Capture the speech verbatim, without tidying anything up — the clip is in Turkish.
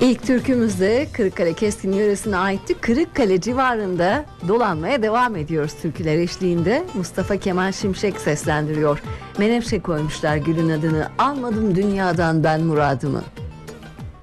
İlk türkümüz de Kırıkkale Keskin yöresine aitti. Kırıkkale civarında dolanmaya devam ediyoruz türküler eşliğinde. Mustafa Kemal Şimşek seslendiriyor. Menevşe koymuşlar gülün adını. Almadım dünyadan ben muradımı.